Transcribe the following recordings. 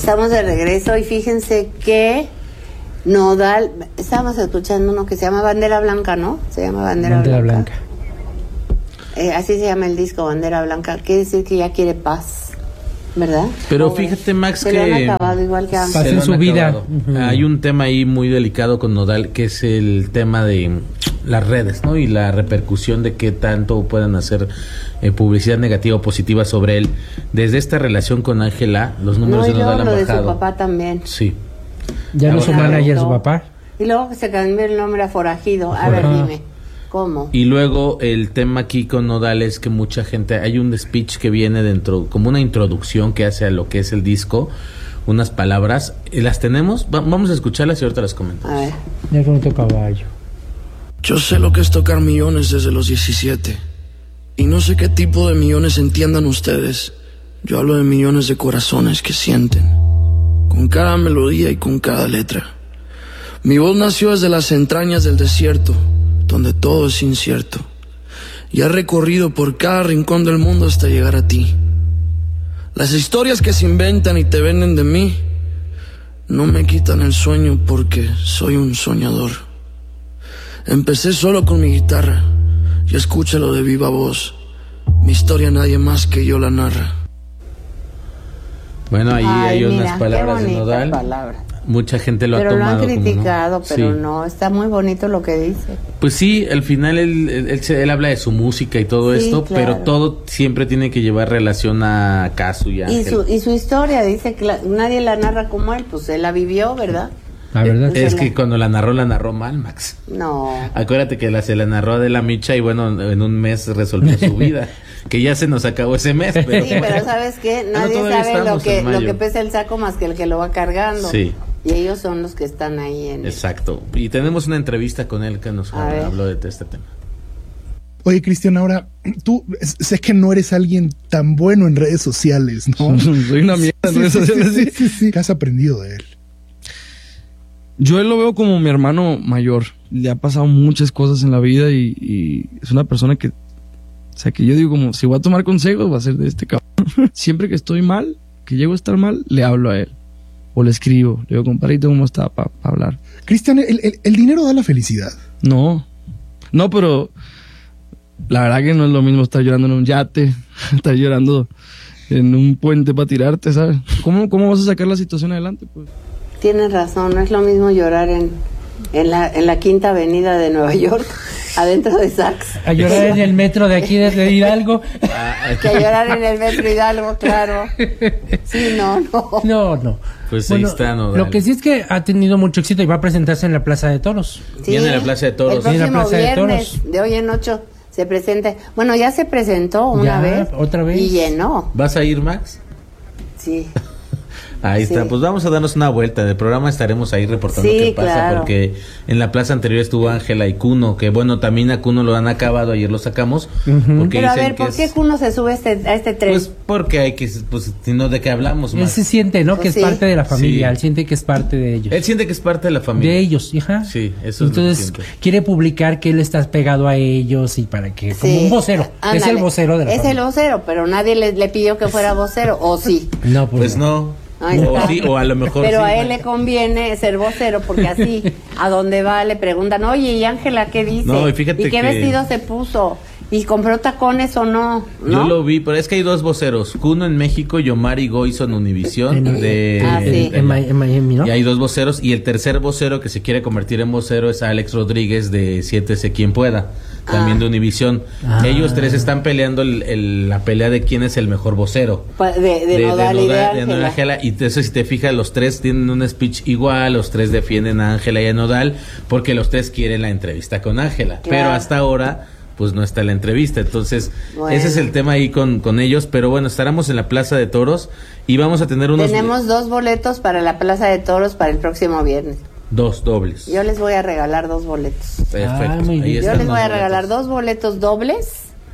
Estamos de regreso y fíjense que Nodal, estábamos escuchando uno que se llama Bandera Blanca, ¿no? Se llama Bandera Blanca. Así se llama el disco, Bandera Blanca. Quiere decir que ya quiere paz, ¿verdad? Pero fíjate, Max, se que le han acabado igual que paz en su vida. Hay un tema ahí muy delicado con Nodal, que es el tema de las redes, ¿no? Y la repercusión de qué tanto puedan hacer publicidad negativa o positiva sobre él. Desde esta relación con Ángela, los números de Nodal han bajado. Lo de su papá también. Sí. Ya no su manager, su papá. Y luego que se cambió el nombre a Forajido. A ver, dime, ¿cómo? Y luego el tema aquí con Nodal es que mucha gente, hay un speech que viene dentro, como una introducción que hace a lo que es el disco, unas palabras, las tenemos, vamos a escucharlas y ahorita las comento. A ver. Ya con otro caballo. Yo sé lo que es tocar millones desde los 17. Y no sé qué tipo de millones entiendan ustedes. Yo hablo de millones de corazones que sienten, con cada melodía y con cada letra. Mi voz nació desde las entrañas del desierto, donde todo es incierto. Y he recorrido por cada rincón del mundo hasta llegar a ti. Las historias que se inventan y te venden de mí no me quitan el sueño porque soy un soñador. Empecé solo con mi guitarra y escúchalo de viva voz. Mi historia nadie más que yo la narra. Bueno, ahí hay unas palabras de Nodal. Palabra. Mucha gente lo ha tomado. Pero lo han criticado, como, pero sí. no, está muy bonito lo que dice. Pues sí, al final él habla de su música y todo esto, claro. Pero todo siempre tiene que llevar relación a Casu y a Ángel. Y su historia, dice que nadie la narra como él, pues él la vivió, ¿verdad? La verdad. Es que cuando la narró mal, Max. No. Acuérdate que se la narró a Adela Micha y bueno, en un mes resolvió su vida. Que ya se nos acabó ese mes. Pero sí, pero ¿sabes qué? Nadie sabe lo que pesa el saco más que el que lo va cargando. Sí. Y ellos son los que están ahí en... Exacto. Y tenemos una entrevista con él que nos habló de este tema. Oye, Cristian, ahora, tú sé que no eres alguien tan bueno en redes sociales, ¿no? Soy una mierda en redes sociales. Sí. ¿Qué has aprendido de él? Yo él lo veo como mi hermano mayor. Le ha pasado muchas cosas en la vida y es una persona que... O sea, que yo digo como, si voy a tomar consejos, va a ser de este cabrón. Siempre que estoy mal, que llego a estar mal, le hablo a él. O le escribo. Le digo, compadrito, ¿cómo está? Para hablar. Cristian, ¿el dinero da la felicidad? No, pero la verdad que no es lo mismo estar llorando en un yate, estar llorando en un puente para tirarte, ¿sabes? ¿Cómo vas a sacar la situación adelante? Pues? Tienes razón, no es lo mismo llorar en la Quinta Avenida de Nueva York, adentro de Saks. A llorar en el metro de aquí de Hidalgo. Que a llorar en el metro Hidalgo, claro. Sí, no. Pues bueno, ahí está, ¿no? Lo que sí es que ha tenido mucho éxito y va a presentarse en la Plaza de Toros. Sí, viene a la Plaza de Toros. El próximo viernes, de hoy en 8, se presenta. Bueno, ya se presentó una vez. Otra vez. Y llenó. ¿Vas a ir, Max? Sí. Ahí está, pues vamos a darnos una vuelta. En el programa estaremos ahí reportando qué pasa, claro. Porque en la plaza anterior estuvo Ángela y Cuno, que bueno, también a Cuno lo han acabado, ayer lo sacamos. Porque pero a ver, ¿por qué Cuno se sube a este tren? Pues porque hay que, pues, si no, ¿de qué hablamos más? Él se siente, ¿no? Pues que es parte de la familia, sí. Él siente que es parte de ellos. Él siente que es parte de la familia. De ellos, hija. Sí, eso entonces, es lo que siente. quiere publicar que él está pegado a ellos y para que, como un vocero. Ándale. Es el vocero de la familia. Es el vocero, pero nadie le pidió que fuera vocero, ¿o sí? No, pues no. O sí, o a lo mejor pero sí, a él le conviene ser vocero porque así a donde va le preguntan, oye, ¿y Ángela qué dice? No, y fíjate ¿y qué vestido se puso? ¿Y compró tacones o no? Yo lo vi, pero es que hay dos voceros, Cuno en México y Omar y Goizo en Univisión en Miami, ¿no? Y hay dos voceros y el tercer vocero que se quiere convertir en vocero es Alex Rodríguez de 7C Quien Pueda, también de Univisión. Ellos tres están peleando la pelea de quién es el mejor vocero. De Nodal y de Ángela. Y eso, si te fijas, los tres tienen un speech igual, los tres defienden a Ángela y a Nodal porque los tres quieren la entrevista con Ángela. Claro. Pero hasta ahora pues no está la entrevista, entonces ese es el tema ahí con ellos, pero bueno, estaremos en la Plaza de Toros y vamos a tener Tenemos 2 boletos para la Plaza de Toros para el próximo viernes. 2 dobles. Yo les voy a regalar 2 boletos. Perfecto. Yo les voy a regalar 2 boletos dobles,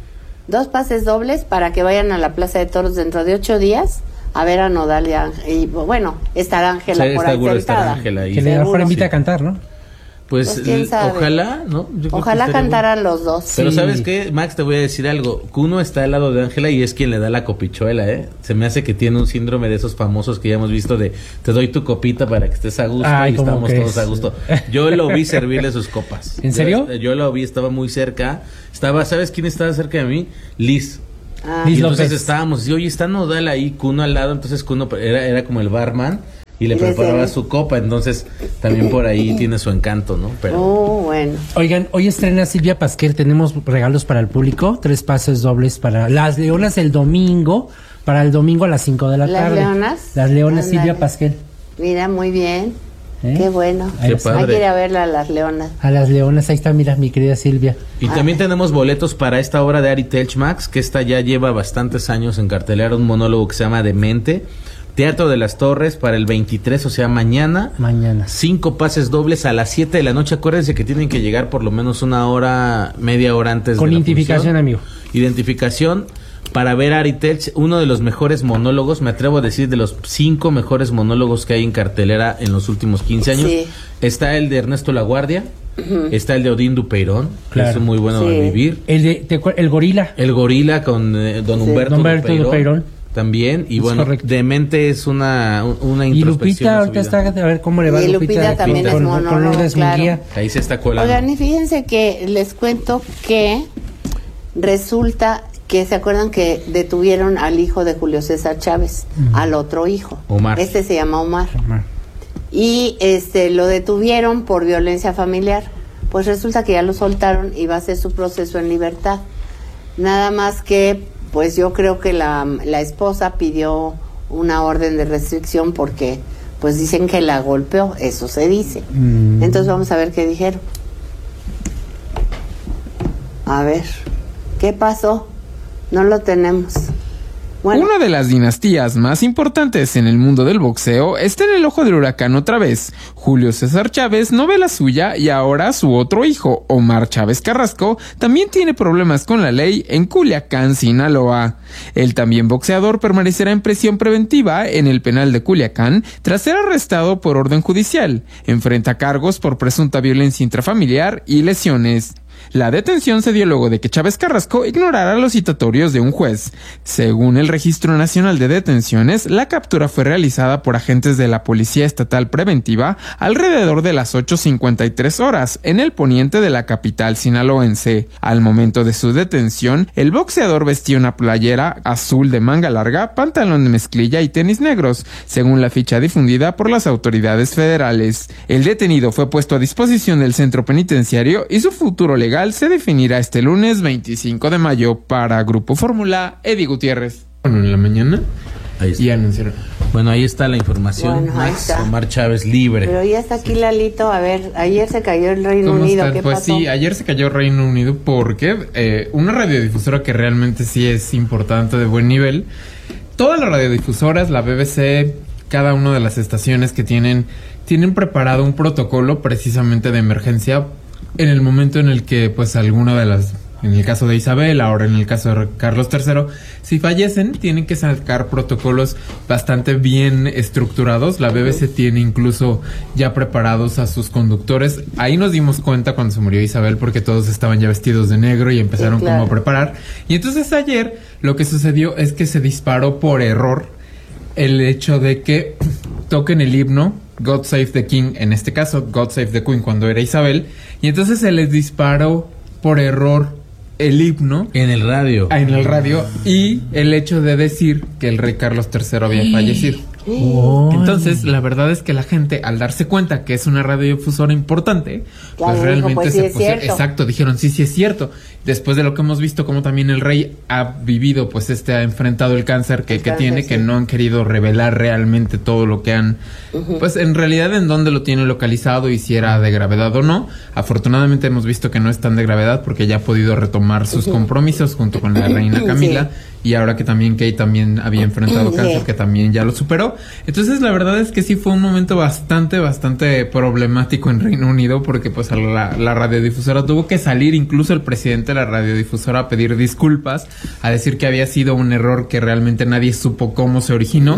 2 pases dobles para que vayan a la Plaza de Toros dentro de 8 días a ver a Nodal y bueno, estará Ángela por ahí sentada. Que le mejor invita a cantar, ¿no? Pues quién sabe. Ojalá, ¿no? Ojalá cantaran los dos. Pero Sí. ¿sabes qué, Max? Te voy a decir algo. Kuno está al lado de Ángela y es quien le da la copichuela, ¿eh? Se me hace que tiene un síndrome de esos famosos que ya hemos visto de te doy tu copita para que estés a gusto. Ay, y ¿cómo estamos crees? todos a gusto. Yo lo vi servirle sus copas. ¿En serio? Yo lo vi, estaba muy cerca. ¿Sabes quién estaba cerca de mí? Liz. Liz Y entonces López. estábamos, y oye, está Nodal ahí, Kuno al lado, entonces Kuno era como el barman y le Y le preparaba servía. su copa, entonces también por ahí tiene su encanto, ¿no? Pero Bueno. Oigan, hoy estrena Silvia Pasquel, tenemos regalos para el público, 3 pases dobles para Las Leonas el domingo, para el domingo a las 5 de la ¿Las tarde. Leonas? Las Leonas, Ándale. Silvia Pasquel. Mira, muy bien. ¿Eh? Qué bueno. Qué Hay padre. que ir a verla a las Leonas. A Las Leonas, ahí está, mira, mi querida Silvia. Y también tenemos boletos para esta obra de Ari Telch, Max, que esta ya lleva bastantes años en cartelera, un monólogo que se llama Demente. Teatro de las Torres para el 23, o sea, mañana. Mañana. 5 pases dobles a las 7 de la noche. Acuérdense que tienen que llegar por lo menos una hora, media hora antes Con de la identificación, función. amigo. Identificación para ver a Ari Telch, uno de los mejores monólogos, me atrevo a decir, de los 5 mejores monólogos que hay en cartelera en los últimos 15 años. Sí. Está el de Ernesto Laguardia, está el de Odín Dupeirón, que Claro. es muy bueno Sí. de vivir. El gorila. El gorila con don Humberto, Humberto Dupeirón. también. Y Es bueno, correcto. Demente es una Y introspección. Lupita, ahorita de su vida. está, a ver cómo le va Y a Lupita también es con monólogo, Lourdes claro. Munguía. Ahí se está colando. Oigan, y fíjense que les cuento que resulta que se acuerdan que detuvieron al hijo de Julio César Chávez, al otro hijo. Omar. Este se llama Omar. Y lo detuvieron por violencia familiar. Pues resulta que ya lo soltaron y va a hacer su proceso en libertad. Nada más que, pues yo creo que la esposa pidió una orden de restricción porque, pues dicen que la golpeó, eso se dice. Entonces vamos a ver qué dijeron. A ver, ¿qué pasó? No lo tenemos. Bueno, Una de las dinastías más importantes en el mundo del boxeo está en el ojo del huracán otra vez. Julio César Chávez no ve la suya y ahora su otro hijo, Omar Chávez Carrasco, también tiene problemas con la ley en Culiacán, Sinaloa. El también boxeador permanecerá en prisión preventiva en el penal de Culiacán tras ser arrestado por orden judicial. Enfrenta cargos por presunta violencia intrafamiliar y lesiones. La detención se dio luego de que Chávez Carrasco ignorara los citatorios de un juez. Según el Registro Nacional de Detenciones, la captura fue realizada por agentes de la Policía Estatal Preventiva alrededor de las 8:53 horas en el poniente de la capital sinaloense. Al momento de su detención, el boxeador vestía una playera azul de manga larga, pantalón de mezclilla y tenis negros, según la ficha difundida por las autoridades federales. El detenido fue puesto a disposición del centro penitenciario y su futuro legal se definirá este lunes 25 de mayo. Para Grupo Fórmula, Eddie Gutiérrez. Bueno, en la mañana Ahí está. y anunciaron. Bueno, ahí está la información. Bueno, ahí Max, está. Omar Chávez libre. pero ya está aquí Lalito. A ver, ayer se cayó el Reino ¿Cómo Unido. están? ¿Qué Pues pasó? sí, ayer se cayó Reino Unido porque una radiodifusora que realmente sí es importante, de buen nivel. Todas las radiodifusoras, la BBC, cada una de las estaciones que tienen preparado un protocolo precisamente de emergencia en el momento en el que pues alguna de las, en el caso de Isabel, ahora en el caso de Carlos III, si fallecen, tienen que sacar protocolos bastante bien estructurados. La BBC tiene incluso ya preparados a sus conductores. Ahí nos dimos cuenta cuando se murió Isabel porque todos estaban ya vestidos de negro y empezaron Sí, claro. como a preparar. Y entonces ayer lo que sucedió es que se disparó por error el hecho de que toquen el himno God Save the King, en este caso God Save the Queen cuando era Isabel, y entonces se les disparó por error el himno En el radio. en el radio y el hecho de decir que el rey Carlos III había fallecido. Entonces, la verdad es que la gente, al darse cuenta que es una radiodifusora importante, Claro, pues dijo, realmente pues sí se es pusieron, cierto. exacto, dijeron sí es cierto. Después de lo que hemos visto, como también el rey ha vivido, pues ha enfrentado el cáncer que cáncer, tiene, sí. que no han querido revelar realmente todo lo que han, pues en realidad en dónde lo tiene localizado y si era de gravedad o no. Afortunadamente hemos visto que no es tan de gravedad porque ya ha podido retomar sus compromisos junto con la reina Camila. Y ahora que también Kate también había enfrentado Sí. cáncer, que también ya lo superó. Entonces la verdad es que sí fue un momento bastante problemático en Reino Unido, porque pues la radiodifusora tuvo que salir, incluso el presidente de la radiodifusora, a pedir disculpas, a decir que había sido un error que realmente nadie supo cómo se originó,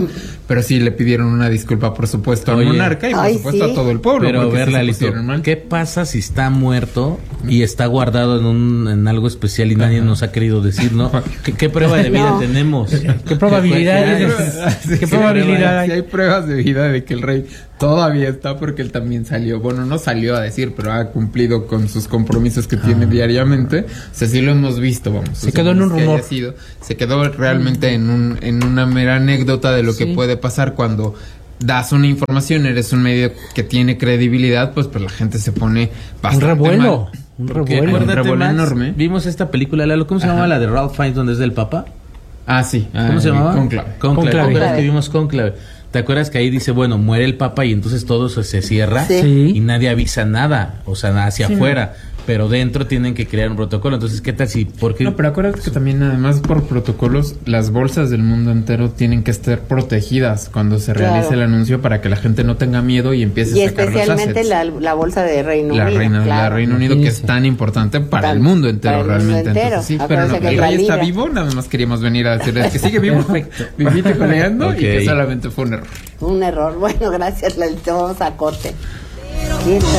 pero sí le pidieron una disculpa, por supuesto, al monarca y por supuesto a todo el pueblo. Pero verla, ¿qué pasa si está muerto y está guardado en algo especial y nadie nos ha querido decir, ¿no? ¿Qué prueba de vida tenemos? ¿Qué probabilidad hay? ¿Qué probabilidad hay? Si hay pruebas de vida de que el rey todavía está, porque él también salió, bueno, no salió a decir, pero ha cumplido con sus compromisos que tiene diariamente. O sea, sí lo hemos visto, vamos. Se quedó en un rumor. Se quedó realmente en una mera anécdota de lo que puede pasar cuando das una información, eres un medio que tiene credibilidad, pues la gente se pone bastante mal. Un revuelo enorme. Vimos esta película, Lalo, ¿cómo se llama la de Ralph Fiennes, donde es del Papa? Ah, sí. ¿Cómo se llamaba? Conclave. Que vimos Conclave. ¿Te acuerdas que ahí dice, bueno, muere el Papa y entonces todo eso se cierra y nadie avisa nada, o sea, hacia afuera, pero dentro tienen que crear un protocolo? Entonces, ¿qué tal si? ¿Por qué? No, pero acuérdate que también, además, por protocolos, las bolsas del mundo entero tienen que estar protegidas cuando se realice el anuncio para que la gente no tenga miedo y empiece a sacar los assets. Y especialmente la bolsa de Reino Unido. La Reino Unido, que es tan importante para el mundo entero, realmente. Entonces, sí, pero no, el rey está vivo, nada más queríamos venir a decirles que sigue vivo, vivito y coleando, y que solamente fue un error. Un error. Bueno, gracias, le vamos a corte.